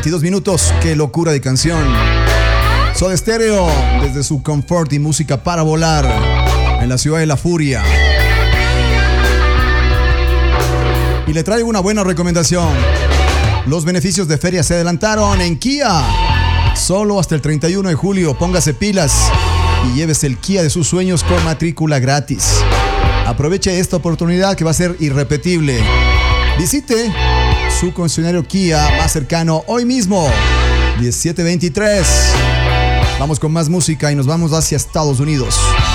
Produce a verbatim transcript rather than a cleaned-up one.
veintidós minutos. Qué locura de canción. Soda Stereo, desde su confort y música para volar en la ciudad de la furia. Y le traigo una buena recomendación. Los beneficios de feria se adelantaron en Kia. Solo hasta el treinta y uno de julio. Póngase pilas y llévese el Kia de sus sueños con matrícula gratis. Aproveche esta oportunidad que va a ser irrepetible. Visite su concesionario Kia más cercano hoy mismo. diecisiete veintitrés. Vamos con más música y nos vamos hacia Estados Unidos.